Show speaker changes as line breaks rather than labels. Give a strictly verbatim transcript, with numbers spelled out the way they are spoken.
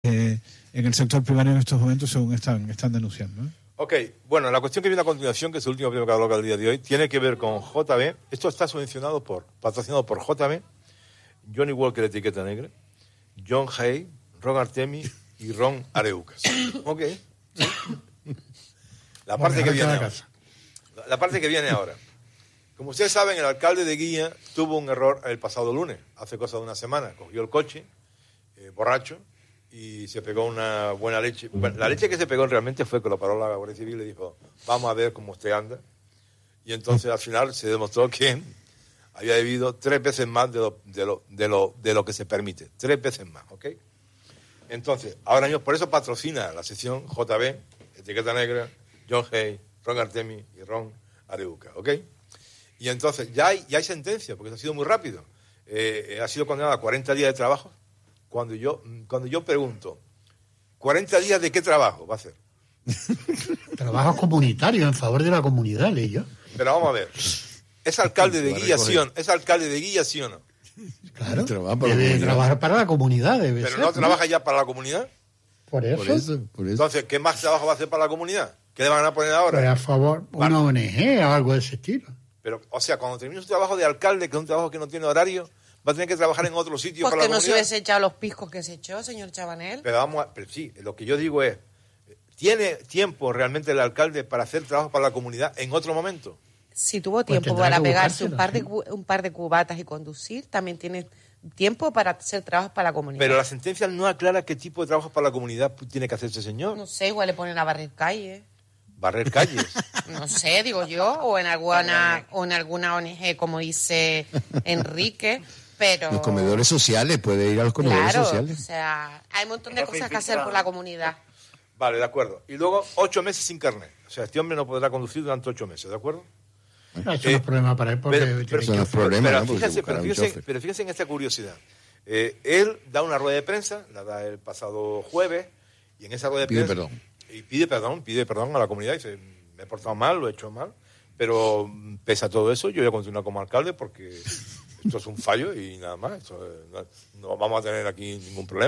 eh, en el sector primario en estos momentos, según están, están denunciando, ¿eh?
Ok, bueno, la cuestión que viene a continuación, que es el último que coloca el día de hoy, tiene que ver con J B. Esto está subvencionado por, patrocinado por J B, Johnny Walker, etiqueta negra, John Hay, Ron Artemi y Ron Areucas. Ok. ¿Sí? La parte bueno, que viene ahora. La, la parte que viene ahora. Como ustedes saben, el alcalde de Guía tuvo un error el pasado lunes, hace cosa de una semana. Cogió el coche, eh, borracho, y se pegó una buena leche. Bueno, la leche que se pegó realmente fue que lo paró la Guardia Civil y le dijo, vamos a ver cómo usted anda. Y entonces al final se demostró que había bebido tres veces más de lo, de lo, de lo, de lo que se permite. Tres veces más, ¿ok? Entonces, ahora mismo por eso patrocina la sección J B, etiqueta negra, John Hay, Ron Artemi y Ron Areuca, ¿ok? Y entonces ya hay, ya hay sentencia, porque eso ha sido muy rápido. Eh, ha sido condenado a cuarenta días de trabajo. Cuando yo, cuando yo pregunto, ¿cuarenta días de qué trabajo va a hacer?
Trabajo comunitario, en favor de la comunidad, leí yo.
Pero vamos a ver, ¿es alcalde de Guía, sí o no? ¿Es alcalde de Guía, sí o no?
Claro, debe trabajar para la comunidad, debe
¿Pero
ser,
no trabaja ya para la comunidad?
Por eso.
Por eso, por eso.
Entonces, ¿qué más trabajo va a hacer para la comunidad? ¿Qué le van a poner ahora?
Pues a favor, una O N G o algo de ese estilo.
Pero, o sea, cuando termine su trabajo de alcalde, que es un trabajo que no tiene horario, va a tener que trabajar en otro sitio
pues
para la
comunidad. Pues que no se hubiese echado los piscos que se echó, señor Chabanel.
Pero vamos a, pero sí, lo que yo digo es, ¿tiene tiempo realmente el alcalde para hacer trabajo para la comunidad en otro momento?
Si tuvo tiempo pues para pegarse un par, de, un par de cubatas y conducir, también tiene tiempo para hacer trabajos para la comunidad.
Pero la sentencia no aclara qué tipo de trabajos para la comunidad tiene que hacer ese señor.
No sé, igual le ponen a barrer calles.
¿Barrer calles?
No sé, digo yo, o en alguna o en alguna O N G, como dice Enrique, pero...
Los comedores sociales, puede ir a los comedores
claro,
sociales.
O sea, hay un montón de cosas que hacer por la comunidad.
Vale, de acuerdo. Y luego, ocho meses sin carnet. O sea, este hombre no podrá conducir durante ocho meses, ¿de acuerdo?
Bueno, eso eh, no es problema para él, porque...
Pero, pero,
eso no es problema,
pero,
¿no?
fíjense, pero, fíjense, pero fíjense en esta curiosidad. Eh, él da una rueda de prensa, la da el pasado jueves, y en esa rueda de
pide
prensa...
Pide perdón.
Y pide perdón, pide perdón a la comunidad, y dice, me he portado mal, lo he hecho mal, pero pese a todo eso, yo voy a continuar como alcalde porque esto es un fallo y nada más, esto, no, no vamos a tener aquí ningún problema.